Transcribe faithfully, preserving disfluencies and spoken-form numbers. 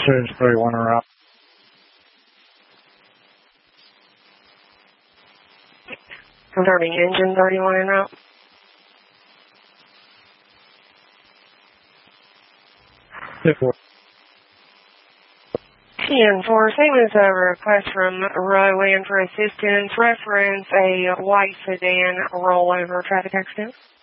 Change thirty-one en route. Confirming engine thirty-one en route. ten four. ten four, same as a request from Rowan for assistance. Reference a white sedan rollover traffic accident.